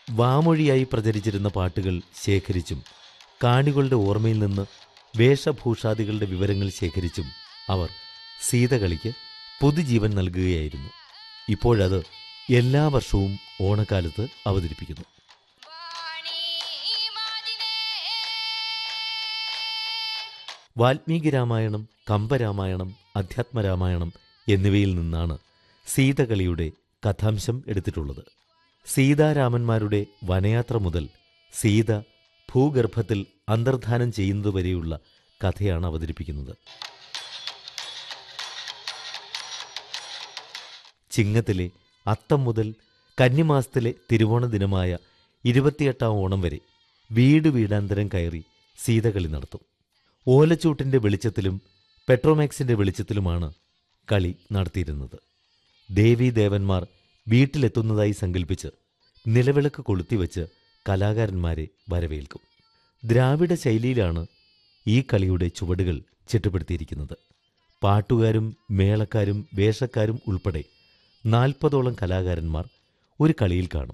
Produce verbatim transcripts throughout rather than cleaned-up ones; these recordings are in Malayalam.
വാമൊഴിയായി പ്രചരിച്ചിരുന്ന പാട്ടുകൾ ശേഖരിച്ചും കാണികളുടെ ഓർമ്മയിൽ നിന്ന് വേഷഭൂഷാദികളുടെ വിവരങ്ങൾ ശേഖരിച്ചും അവർ സീതകളിക്ക് പുതുജീവൻ നൽകുകയായിരുന്നു. ഇപ്പോഴത് എല്ലാ വർഷവും ഓണക്കാലത്ത് അവതരിപ്പിക്കുന്നു. വാൽമീകി രാമായണം, കമ്പരാമായണം, അധ്യാത്മരാമായണം എന്നിവയിൽ നിന്നാണ് സീതകളിയുടെ കഥാംശം എടുത്തിട്ടുള്ളത്. സീതാരാമന്മാരുടെ വനയാത്ര മുതൽ സീത ഭൂഗർഭത്തിൽ അന്തർധാനം ചെയ്യുന്നതുവരെയുള്ള കഥയാണ് അവതരിപ്പിക്കുന്നത്. ചിങ്ങത്തിലെ അത്തം മുതൽ കന്നിമാസത്തിലെ തിരുവോണ ദിനമായ ഇരുപത്തിയെട്ടാം ഓണം വരെ വീട് വീടാന്തരം കയറി സീതകളി നടത്തും. ഓലച്ചൂട്ടിൻ്റെ വെളിച്ചത്തിലും പെട്രോമാക്സിൻ്റെ വെളിച്ചത്തിലുമാണ് കളി നടത്തിയിരുന്നത്. ദേവീദേവന്മാർ വീട്ടിലെത്തുന്നതായി സങ്കല്പിച്ച് നിലവിളക്ക് കൊളുത്തിവെച്ച് കലാകാരന്മാരെ വരവേൽക്കും. ദ്രാവിഡ ശൈലിയിലാണ് ഈ കളിയുടെ ചുവടുകൾ ചിട്ടപ്പെടുത്തിയിരിക്കുന്നത്. പാട്ടുകാരും മേളക്കാരും വേഷക്കാരും ഉൾപ്പെടെ നാൽപ്പതോളം കലാകാരന്മാർ ഒരു കളിയിൽ കാണും.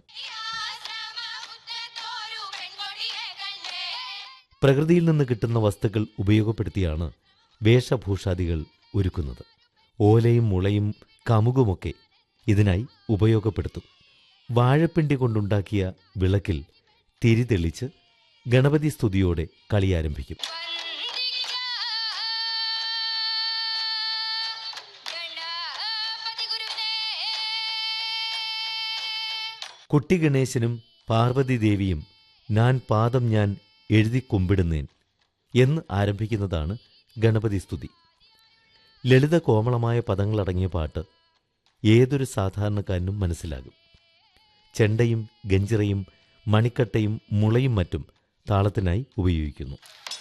പ്രകൃതിയിൽ നിന്ന് കിട്ടുന്ന വസ്തുക്കൾ ഉപയോഗപ്പെടുത്തിയാണ് വേഷഭൂഷാദികൾ ഒരുക്കുന്നത്. ഓലയും മുളയും കമുകുമൊക്കെ ഇതിനായി ഉപയോഗപ്പെടുത്തും. വാഴപ്പിണ്ടി കൊണ്ടുണ്ടാക്കിയ വിളക്കിൽ തിരി തെളിച്ച് ഗണപതി സ്തുതിയോടെ കളി ആരംഭിക്കും. കുട്ടി ഗണേശനും പാർവതിദേവിയും ഞാൻ പാദം ഞാൻ എഴുതി കുമ്പിടുന്നേൻ എന്ന് ആരംഭിക്കുന്നതാണ് ഗണപതി സ്തുതി. ലളിത കോമളമായ പദങ്ങളടങ്ങിയ പാട്ട് ഏതൊരു സാധാരണക്കാരനും മനസ്സിലാകും. ചെണ്ടയും ഗഞ്ചിറയും മണിക്കട്ടയും മുളയും മറ്റും താളത്തിനായി ഉപയോഗിക്കുന്നു.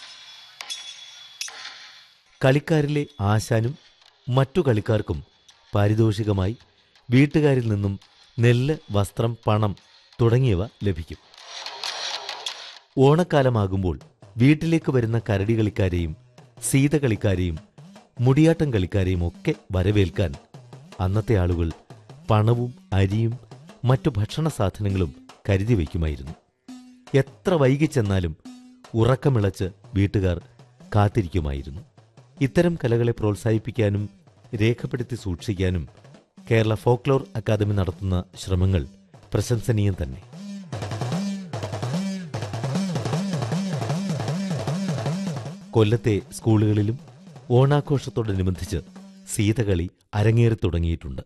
കളിക്കാരിലെ ആശാനും മറ്റു കളിക്കാർക്കും പാരിതോഷികമായി വീട്ടുകാരിൽ നിന്നും നെല്ല്, വസ്ത്രം, പണം തുടങ്ങിയവ ലഭിക്കും. ഓണക്കാലമാകുമ്പോൾ വീട്ടിലേക്ക് വരുന്ന കരടി കളിക്കാരെയും സീതകളിക്കാരെയും മുടിയാട്ടം കളിക്കാരെയും ഒക്കെ വരവേൽക്കാൻ അന്നത്തെ ആളുകൾ പണവും അരിയും മറ്റു ഭക്ഷണ സാധനങ്ങളും കരുതി വയ്ക്കുമായിരുന്നു. എത്ര വൈകിച്ചെന്നാലും ഉറക്കമിളച്ച് വീട്ടുകാർ കാത്തിരിക്കുമായിരുന്നു. ഇത്തരം കലകളെ പ്രോത്സാഹിപ്പിക്കാനും രേഖപ്പെടുത്തി സൂക്ഷിക്കാനും കേരള ഫോക്ലോർ അക്കാദമി നടത്തുന്ന ശ്രമങ്ങൾ പ്രശംസനീയം തന്നെ. കൊല്ലത്തെ സ്കൂളുകളിലും ഓണാഘോഷത്തോടനുബന്ധിച്ച് സീതകളി അരങ്ങേറി തുടങ്ങിയിട്ടുണ്ട്.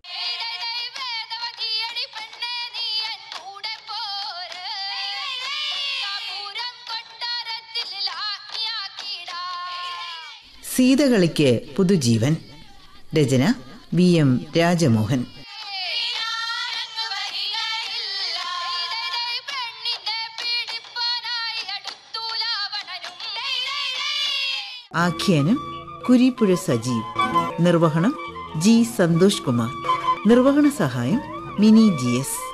സീതകളിക്ക് പുതുജീവൻ. രചന വി എം രാജമോഹൻ. ആഖ്യാനം കുരിപ്പുഴ സജീവ്. നിർവഹണം ജി സന്തോഷ് കുമാർ. നിർവഹണ സഹായം മിനി ജി എസ്.